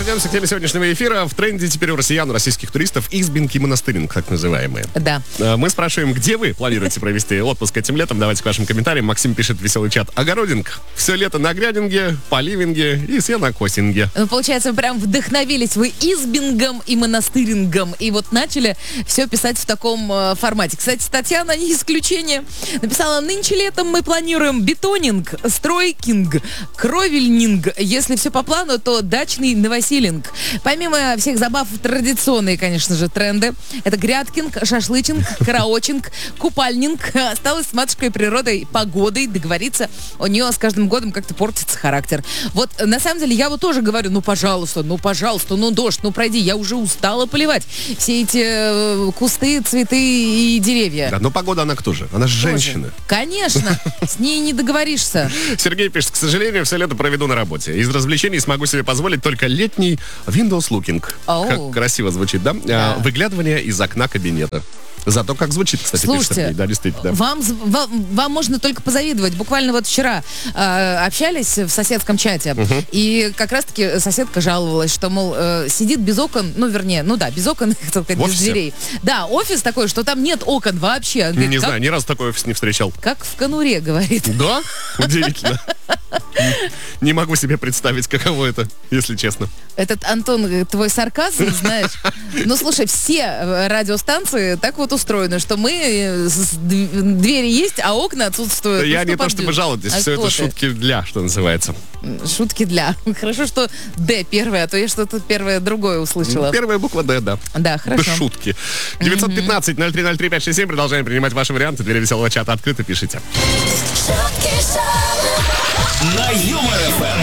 вернемся к теме сегодняшнего эфира. В тренде теперь у россиян, у российских туристов избинг и монастыринг, так называемые. Да. Мы спрашиваем, где вы планируете провести отпуск этим летом. Давайте к вашим комментариям. Максим пишет в веселый чат: огородинг. Все лето на грядинге, поливинге и сенокосинге. Ну, получается, вы прям вдохновились вы избингом и монастырингом. И вот начали все писать в таком формате. Кстати, Татьяна не исключение. Написала: нынче летом мы планируем бетонинг, стройкинг, кровельнинг. Если все по плану, то дачный новосилинг. Помимо всех забав, традиционные, конечно же, тренды. Это грядкинг, шашлычинг, караочинг, купальнинг. Осталось с матушкой природой, погодой договориться. У нее с каждым годом как-то портится характер. Вот, на самом деле, я вот тоже говорю: ну, пожалуйста, ну, дождь, ну, пройди. Я уже устала поливать все эти кусты, цветы и деревья. Да, но погода она кто же? Она же женщина. Конечно, с ней не договоришься. Сергей пишет: к сожалению, все лето проведу на работе. Из развлечений смогу себе позволить только летний Windows looking. Как красиво звучит, да? Да. Выглядывание из окна кабинета. Зато как звучит, кстати, пишет Слушайте, Сергей. Да, действительно. вам можно только позавидовать. Буквально вот вчера общались в соседском чате, и как раз-таки соседка жаловалась, что, мол, сидит без окон, без окон, так сказать, без дверей. Да, офис такой, что там нет окон вообще. Говорит, не знаю, ни разу такой офис не встречал. Как в конуре, говорит. Да? Удивительно. Не могу себе представить, каково это, если честно. Этот, Антон, твой сарказм, знаешь. Ну, слушай, все радиостанции так вот устроены, что двери есть, а окна отсутствуют. Я не то чтобы жалуюсь, все это шутки для, что называется. Шутки для. Хорошо, что Д первое, а то я что-то первое другое услышала. Первая буква Д, да. Да, хорошо. Без шутки. 915-0303-567. Продолжаем принимать ваши варианты. Двери веселого чата открыты, пишите. На Юмор ФМ.